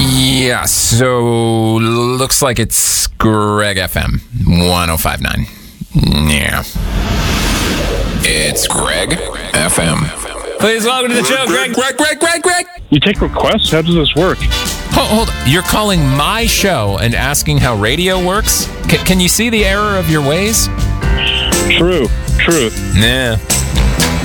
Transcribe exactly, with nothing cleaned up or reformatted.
Yeah, so looks like it's Greg F M one oh five point nine. Yeah. It's Greg F M. Please welcome to the show, Greg. Greg, Greg, Greg, Greg. You take requests? How does this work? Hold, hold. You're calling my show and asking how radio works? C- can you see the error of your ways? True, true. Nah.